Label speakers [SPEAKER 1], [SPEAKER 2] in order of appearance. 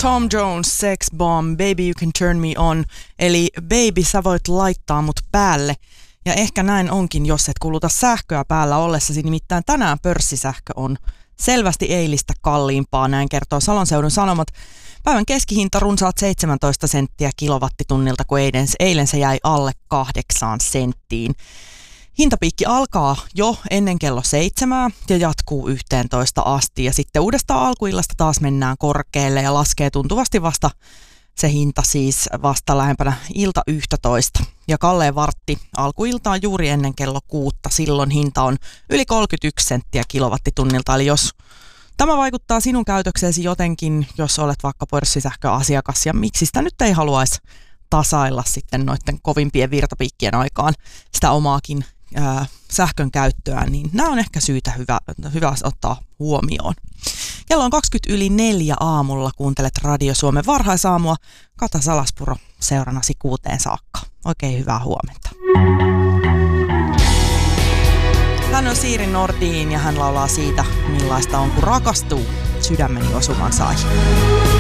[SPEAKER 1] Tom Jones, Sex Bomb, Baby You Can Turn Me On, eli Baby sä voit laittaa mut päälle. Ja ehkä näin onkin, jos et kuluta sähköä päällä ollessasi, nimittäin tänään pörssisähkö on selvästi eilistä kalliimpaa, näin kertoo Salon Seudun Sanomat. Päivän keskihinta runsaat 17 senttiä kilowattitunnilta, kun eilen se jäi alle 8 senttiin. Hintapiikki alkaa jo ennen kello 7 ja jatkuu 11 asti ja sitten uudestaan alkuillasta taas mennään korkealle ja laskee tuntuvasti vasta se hinta siis vasta lähempänä ilta 11. Ja kalleen vartti alkuiltaan juuri ennen kello 6. Silloin hinta on yli 31 senttiä kilowattitunnilta. Eli jos tämä vaikuttaa sinun käytökseesi jotenkin, jos olet vaikka pörssisähköasiakas ja miksi sitä nyt ei haluaisi tasailla sitten noiden kovimpien virtapiikkien aikaan sitä omaakin sähkön käyttöä, niin nämä on ehkä syytä hyvä ottaa huomioon. Kello on 4:20 aamulla, kuuntelet Radio Suomen varhaisaamua. Kata Salaspuro seuranasi 6 saakka. Oikein hyvää huomenta. Hän on Siiri Nordin ja hän laulaa siitä, millaista on kun rakastuu. Sydämeni osuman sai.